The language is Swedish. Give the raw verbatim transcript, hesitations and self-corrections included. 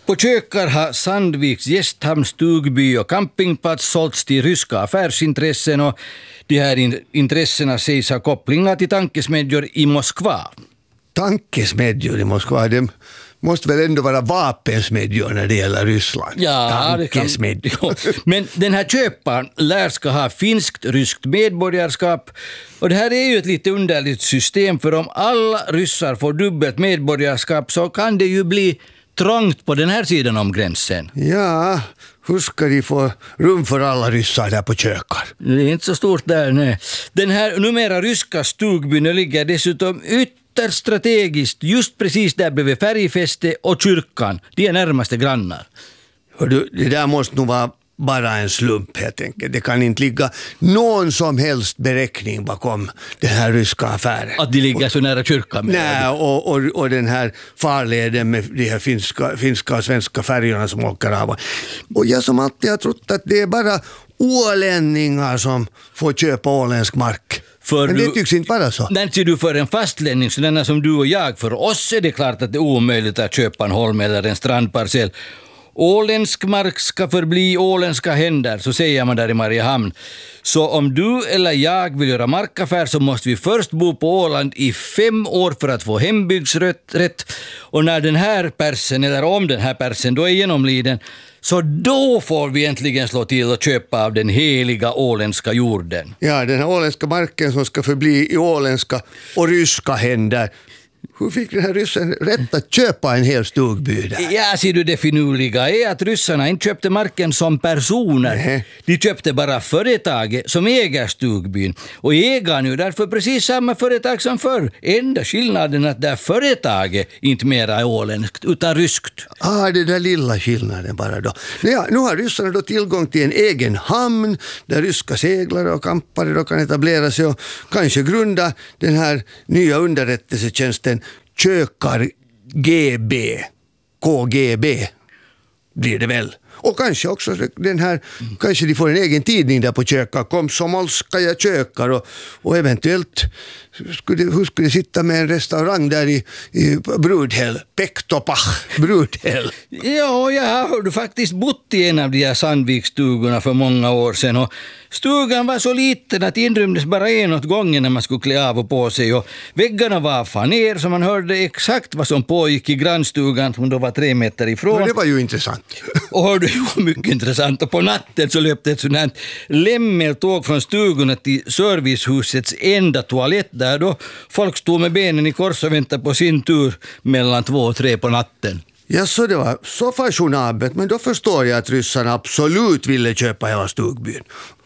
På Kökar har Sandviks gästhamn, stugby och campingplats sålts till ryska affärsintressen och de här in- intressena sägs ha kopplingar till tankesmedjor i Moskva. Tankesmedjor i Moskva, det måste väl ändå vara vapensmedjor när det gäller Ryssland. Ja, det kan, ja. Men den här köparen lär ska ha finskt-ryskt medborgarskap och det här är ju ett lite underligt system, för om alla ryssar får dubbelt medborgarskap så kan det ju bli trångt på den här sidan om gränsen. Ja, hur ska de få rum för alla ryssar där på Kökar? Det är inte så stort där, nej. Den här numera ryska stugbyn ligger dessutom ytterst strategiskt just precis där bredvid färgfäste och kyrkan. De är närmaste grannar. Hör du, det där måste nog vara bara en slump helt enkelt. Det kan inte ligga någon som helst beräkning bakom den här ryska affären. Att de ligger så nära kyrkan? Nej, och, och, och den här farleden med de här finska, finska och svenska färgerna som åker av. Och jag som alltid har trott att det är bara ålänningar som får köpa åländsk mark. För men det du, tycks inte vara så. Den ser du för en fastlänning, så denna som du och jag, för oss är det klart att det är omöjligt att köpa en holm eller en strandparcell. Åländsk mark ska förbli åländska händer, så säger man där i Mariehamn. Så om du eller jag vill göra markaffär så måste vi först bo på Åland i fem år för att få hembygdsrätt. Och när den här persen, eller om den här persen då är genomliden, så då får vi äntligen slå till och köpa av den heliga åländska jorden. Ja, den här åländska marken som ska förbli i åländska och ryska händer. Hur fick den här ryssen rätt att köpa en hel stugby där? Ja, ser du, det finurliga är att ryssarna inte köpte marken som personer. Nej. De köpte bara företaget som äger stugbyn. Och äger nu därför precis samma företag som förr. Enda skillnaden är att det företaget inte mer är åländskt utan ryskt. Ah, det där lilla skillnaden bara då. Ja, nu har ryssarna då tillgång till en egen hamn där ryska seglare och kampare då kan etablera sig och kanske grunda den här nya underrättelsetjänsten Kökar G B, K G B blir det väl. Och kanske också den här, mm. kanske de får en egen tidning där på Kökar, Komsomolskaja Kökar och, och eventuellt skulle, hur skulle det sitta med en restaurang där i, i Brudhäll, Pektopach, Brudhäll. Ja, jag har faktiskt bott i en av de här Sandvikstugorna för många år sedan och stugan var så liten att inrymdes bara en åt gången när man skulle klä av och på sig och väggarna var faner så man hörde exakt vad som pågick i grannstugan som då var tre meter ifrån. Men det var ju intressant. Och hörde ju mycket intressant och på natten så löpte ett sådant här lämmeltåg från stugorna till servicehusets enda toalett där då folk stod med benen i kors och väntade på sin tur mellan två och tre på natten. Ja, så det var så fashionabelt, men då förstår jag att ryssarna absolut ville köpa hela stugbyn.